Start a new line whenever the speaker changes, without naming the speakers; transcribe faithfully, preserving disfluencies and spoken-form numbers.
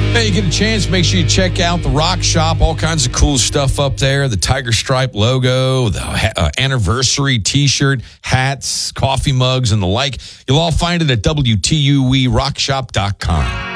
Hey, you get a chance, make sure you check out the Rock Shop. All kinds of cool stuff up there. The Tiger Stripe logo, the uh, anniversary T-shirt, hats, coffee mugs, and the like. You'll all find it at W T U E rock shop dot com.